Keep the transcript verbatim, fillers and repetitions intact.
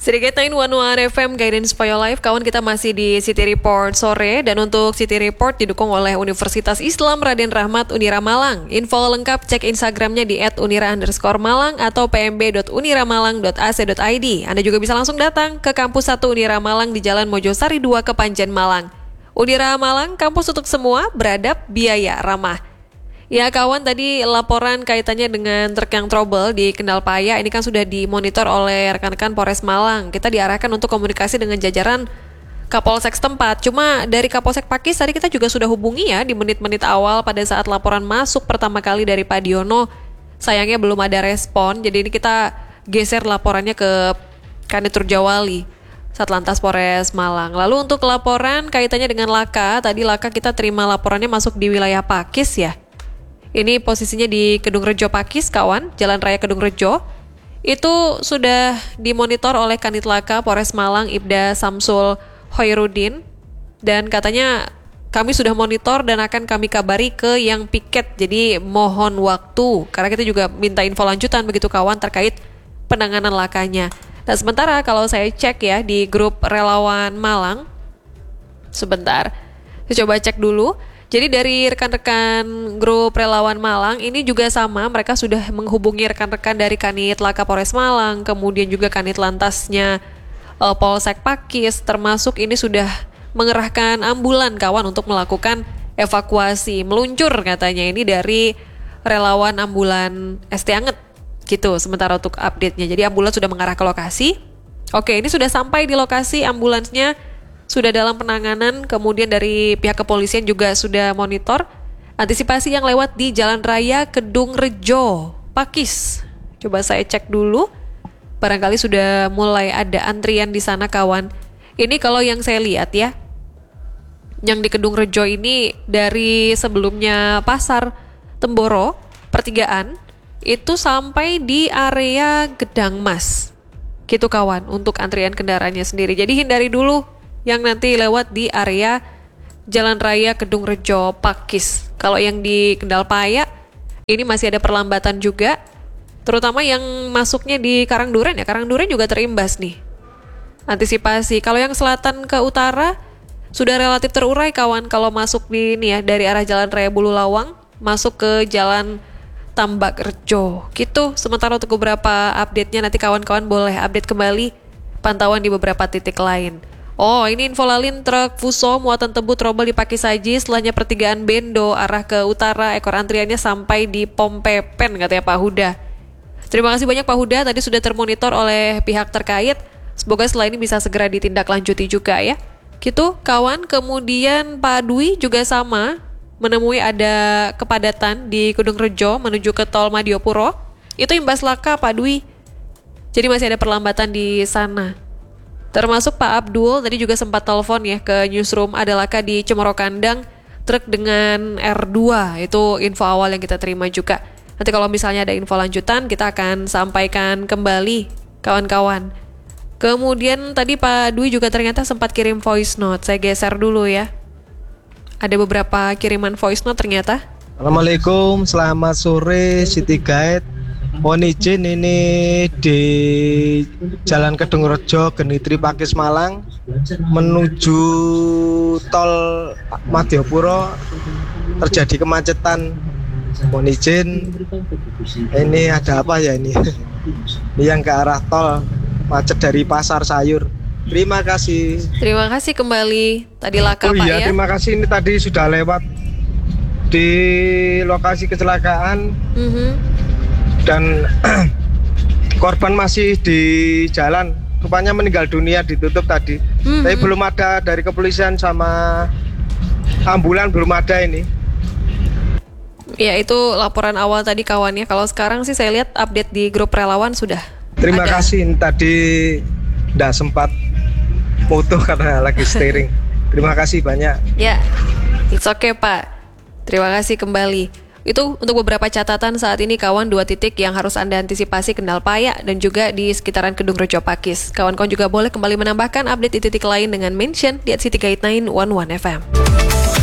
Sedikit sembilan satu satu F M Guidance for Your Life. Kawan, kita masih di City Report sore. Dan untuk City Report didukung oleh Universitas Islam Raden Rahmat Unira Malang. Info lengkap cek Instagramnya di et unira underscore malang atau p m b dot uniramalang dot a c dot i d. Anda juga bisa langsung datang ke kampus satu Unira Malang di Jalan Mojosari dua Kepanjen Malang. Unira Malang, kampus untuk semua, beradab, biaya ramah. Ya kawan, tadi laporan kaitannya dengan truk yang trouble di Kendal Paya ini kan sudah dimonitor oleh rekan-rekan Polres Malang. Kita diarahkan untuk komunikasi dengan jajaran Kapolsek setempat. Cuma dari Kapolsek Pakis tadi kita juga sudah hubungi ya di menit-menit awal pada saat laporan masuk pertama kali dari Pak Diono. Sayangnya belum ada respon, jadi ini kita geser laporannya ke Kanit Turjawali, Satlantas Polres Malang. Lalu untuk laporan kaitannya dengan Laka, tadi Laka kita terima laporannya masuk di wilayah Pakis ya. Ini posisinya di Kedung Rejo Pakis, kawan, Jalan Raya Kedung Rejo. Itu sudah dimonitor oleh Kanit Laka Polres Malang, Ibda Samsul Hoirudin. Dan katanya kami sudah monitor dan akan kami kabari ke yang piket. Jadi mohon waktu, karena kita juga minta info lanjutan begitu kawan terkait penanganan lakanya. Nah sementara kalau saya cek ya di grup relawan Malang, sebentar, saya coba cek dulu. Jadi dari rekan-rekan grup relawan Malang ini juga sama, mereka sudah menghubungi rekan-rekan dari Kanit Laka Polres Malang, kemudian juga Kanit Lantasnya uh, Polsek Pakis, termasuk ini sudah mengerahkan ambulan kawan untuk melakukan evakuasi. Meluncur katanya ini dari relawan ambulan S T Anget gitu sementara untuk update-nya. Jadi ambulan sudah mengarah ke lokasi. Oke, ini sudah sampai di lokasi, ambulansnya sudah dalam penanganan, kemudian dari pihak kepolisian juga sudah monitor antisipasi yang lewat di Jalan Raya Kedung Rejo, Pakis. Coba saya cek dulu, barangkali sudah mulai ada antrian di sana kawan. Ini kalau yang saya lihat ya, yang di Kedung Rejo ini dari sebelumnya Pasar Temboro, pertigaan, itu sampai di area Gedang Mas. Gitu kawan, untuk antrian kendaraannya sendiri. Jadi hindari dulu yang nanti lewat di area Jalan Raya Kedung Rejo Pakis. Kalau yang di Kendal Paya ini masih ada perlambatan juga, terutama yang masuknya di Karangduren ya. Karangduren juga terimbas nih. Antisipasi. Kalau yang selatan ke utara sudah relatif terurai kawan. Kalau masuk di ini ya dari arah Jalan Raya Bululawang masuk ke Jalan Tambak Rejo. Gitu. Sementara untuk beberapa update-nya nanti kawan-kawan boleh update kembali pantauan di beberapa titik lain. Oh, ini info lalin truk Fuso muatan tebu trouble di Pakis Haji, setelahnya pertigaan Bendo arah ke utara, ekor antriannya sampai di Pom Pepen katanya Pak Huda. Terima kasih banyak Pak Huda, tadi sudah termonitor oleh pihak terkait. Semoga setelah ini bisa segera ditindaklanjuti juga ya. Gitu kawan, kemudian Pak Dwi juga sama menemui ada kepadatan di Kedung Rejo menuju ke Tol Madiopuro. Itu imbas laka Pak Dwi. Jadi masih ada perlambatan di sana. Termasuk Pak Abdul, tadi juga sempat telepon ya ke newsroom, ada laka di Cemoro Kandang, truk dengan R dua, itu info awal yang kita terima juga. Nanti kalau misalnya ada info lanjutan, kita akan sampaikan kembali, kawan-kawan. Kemudian tadi Pak Dwi juga ternyata sempat kirim voice note, saya geser dulu ya. Ada beberapa kiriman voice note ternyata. Assalamualaikum, selamat sore City Guide. Mohon izin ini di Jalan Kedung Rejo, Genitri Pakis Malang menuju Tol Madiopuro terjadi kemacetan. Mohon izin, ini ada apa ya ini? Ini yang ke arah tol, macet dari Pasar Sayur. Terima kasih. Terima kasih kembali. Tadi laka oh, Pak iya, ya. Terima kasih, ini tadi sudah lewat di lokasi kecelakaan. Mm-hmm. Dan korban masih di jalan, rupanya meninggal dunia, ditutup tadi. Mm-hmm. Tapi belum ada dari kepolisian sama ambulan, belum ada ini. Ya itu laporan awal tadi kawannya. Kalau sekarang sih saya lihat update di grup relawan sudah. Terima ada. kasih, ini tadi tidak sempat foto karena lagi steering. Terima kasih banyak. Ya, it's okay Pak. Terima kasih kembali. Itu untuk beberapa catatan saat ini kawan, dua titik yang harus Anda antisipasi Kendal Paya dan juga di sekitaran Kedung Rejo Pakis. Kawan-kawan juga boleh kembali menambahkan update di titik lain dengan mention di at City Guide sembilan satu satu F M.